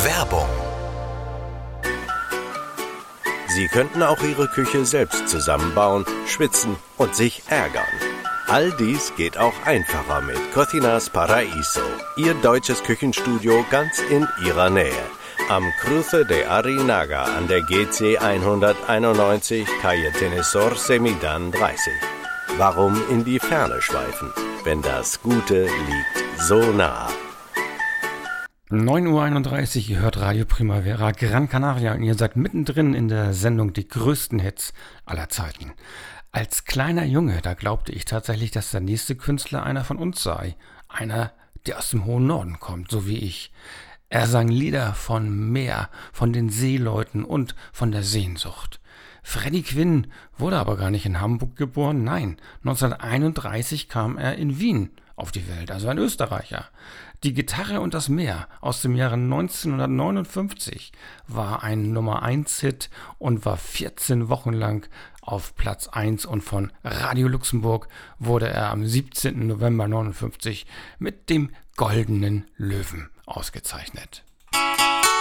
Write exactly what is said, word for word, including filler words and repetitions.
Werbung. Sie könnten auch Ihre Küche selbst zusammenbauen, schwitzen und sich ärgern. All dies geht auch einfacher mit Cocinas Paraíso, Ihr deutsches Küchenstudio ganz in Ihrer Nähe. Am Cruce de Arinaga an der G C hunderteinundneunzig, Calle Tenesor Semidan dreißig. Warum in die Ferne schweifen, wenn das Gute liegt so nah? neun Uhr einunddreißig, ihr hört Radio Primavera Gran Canaria und ihr seid mittendrin in der Sendung Die größten Hits aller Zeiten. Als kleiner Junge, da glaubte ich tatsächlich, dass der nächste Künstler einer von uns sei. Einer, der aus dem hohen Norden kommt, so wie ich. Er sang Lieder von Meer, von den Seeleuten und von der Sehnsucht. Freddie Quinn wurde aber gar nicht in Hamburg geboren, nein, neunzehnhunderteinunddreißig kam er in Wien auf die Welt, also ein Österreicher. Die Gitarre und das Meer aus dem Jahre neunzehnhundertneunundfünfzig war ein Nummer eins Hit und war vierzehn Wochen lang auf Platz eins und von Radio Luxemburg wurde er am siebzehnten November neunundfünfzig mit dem Goldenen Löwen ausgezeichnet.